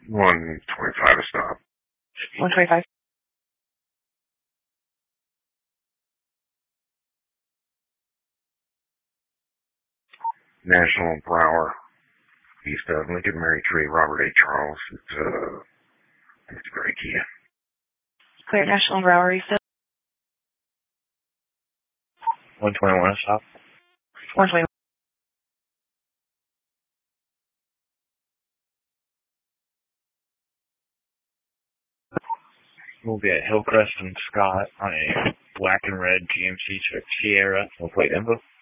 125 a stop. 125. National Brower, east of Lincoln, Mary Tree, Robert A. Charles. It's a great Kia. Clear National Brower, east of 121 a stop. 121. We'll be at Hillcrest and Scott on a black and red GMC Sierra. We'll play info.